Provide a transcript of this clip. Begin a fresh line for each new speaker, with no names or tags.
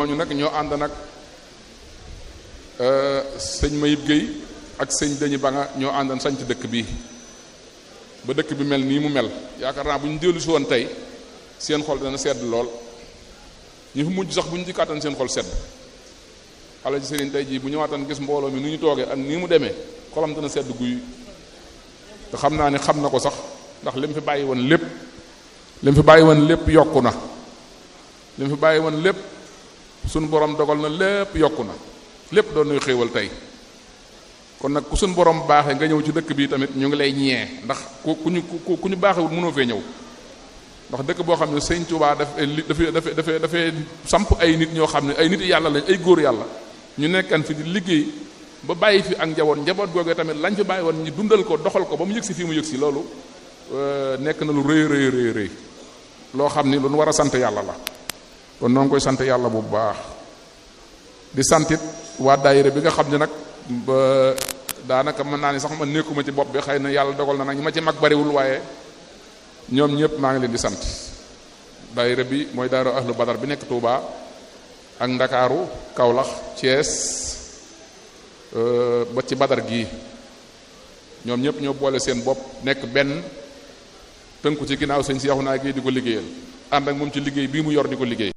ñooñu nag ñoo ànd nag sëñ Mayib Guèye ak sëñ Dañi Banga ñoo àndan sañ ci dëkk bii ba dëkk bi mel nii mu mel yaakaar naa bu ñu dellu si woon tey seen xol dana sedd lool ñu fi mujj sax bu ñu dikkaatan seen xol sedd xale ci sëriñ tey jii bu ñëwaatan gis mbooloo mi nu ñu toogee ak nii mu demee xolam dana sedd guy te xam naa ni xam na ko sax ndax li mu fi bàyyi woon lépp yokku na li mu fi bàyyi woon lépp suñu borom dogal na lépp yokku na lépp doon nuy xéewal tey kon nag ku suñu borom baaxee nga ñëw ci dëkk bi tamit ñu ngi lay ñee ndax ku ñu baaxewul mënoo fee ñëw ndax dëkk boo xam ne sëñ Tuubaa dafay samp ay nit ñoo xam ne ay nit yàlla lañ ay góor yàlla ñu nekkan fi di liggéey ba bàyyi fi ak njaboot googee tamit lañ fi bàyyi woon ñu dundal ko doxal ko ba mu yëg si fii mu yëg si loolu nekk na lu rëy loo xam ni lu nu war a sant yàlla la kon noo ngi koy sant yàlla bu baax di santit waa daayira bi nga xam ne nag ba daanaka mën naa ni sax man nekkuma ci bopp bi xëy na yàlla dogal na nag ñi ma ci mag bariwul waaye ñoom ñëpp maa ngi leen di sant daayira bi mooy daayira ahlu badar bi nekk Touba ak Ndakaaru Kaolack Thiès ba ci badar gii ñoom ñëpp ñoo boole seen bopp nekk benn tënku ci ginnaaw sëñ Seexuna gi di ko liggéeyal ànd ak moom ci liggéey bii mu yor di ko liggéey